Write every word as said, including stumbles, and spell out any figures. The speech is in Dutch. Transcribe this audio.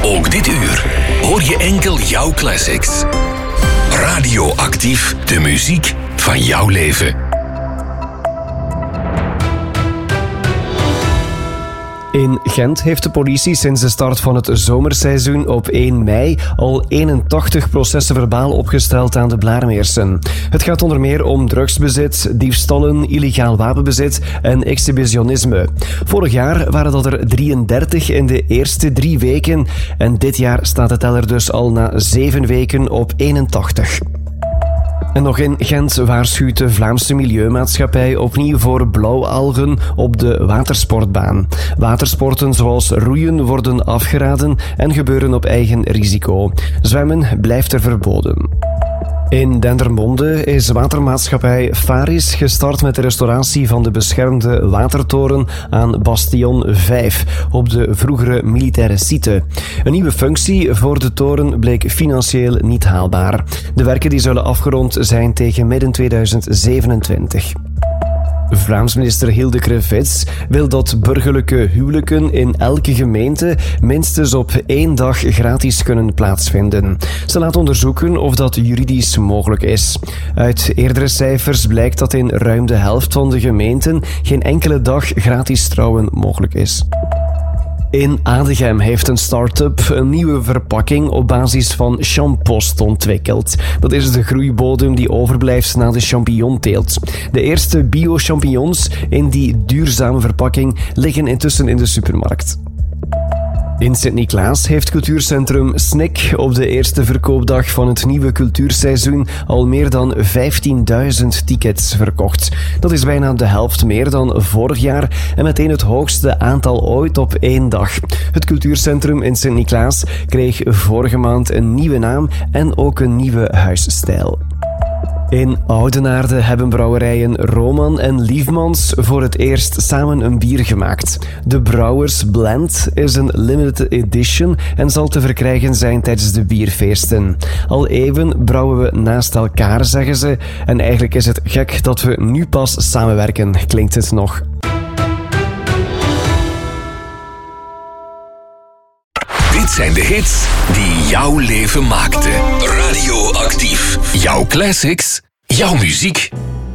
Ook dit uur hoor je enkel jouw classics. Radioactief, de muziek van jouw leven. In Gent heeft de politie sinds de start van het zomerseizoen op één mei al eenentachtig processen verbaal opgesteld aan de Blaarmeersen. Het gaat onder meer om drugsbezit, diefstallen, illegaal wapenbezit en exhibitionisme. Vorig jaar waren dat er drieëndertig in de eerste drie weken en dit jaar staat de teller dus al na zeven weken op eenentachtig. En nog in Gent waarschuwt de Vlaamse Milieumaatschappij opnieuw voor blauwalgen op de watersportbaan. Watersporten zoals roeien worden afgeraden en gebeuren op eigen risico. Zwemmen blijft er verboden. In Dendermonde is watermaatschappij Faris gestart met de restauratie van de beschermde watertoren aan Bastion vijf op de vroegere militaire site. Een nieuwe functie voor de toren bleek financieel niet haalbaar. De werken die zullen afgerond zijn tegen midden tweeduizend zevenentwintig. Vlaams minister Hilde Krevits wil dat burgerlijke huwelijken in elke gemeente minstens op één dag gratis kunnen plaatsvinden. Ze laat onderzoeken of dat juridisch mogelijk is. Uit eerdere cijfers blijkt dat in ruim de helft van de gemeenten geen enkele dag gratis trouwen mogelijk is. In Adegem heeft een start-up een nieuwe verpakking op basis van champost ontwikkeld. Dat is de groeibodem die overblijft na de champignonteelt. De eerste bio-champignons in die duurzame verpakking liggen intussen in de supermarkt. In Sint-Niklaas heeft cultuurcentrum Snik op de eerste verkoopdag van het nieuwe cultuurseizoen al meer dan vijftienduizend tickets verkocht. Dat is bijna de helft meer dan vorig jaar en meteen het hoogste aantal ooit op één dag. Het cultuurcentrum in Sint-Niklaas kreeg vorige maand een nieuwe naam en ook een nieuwe huisstijl. In Oudenaarde hebben brouwerijen Roman en Liefmans voor het eerst samen een bier gemaakt. De Brouwers Blend is een limited edition en zal te verkrijgen zijn tijdens de bierfeesten. Al even brouwen we naast elkaar, zeggen ze. En eigenlijk is het gek dat we nu pas samenwerken, klinkt het nog. Dit zijn de hits die jouw leven maakten. Radioactief. Jouw classics. Jouw muziek.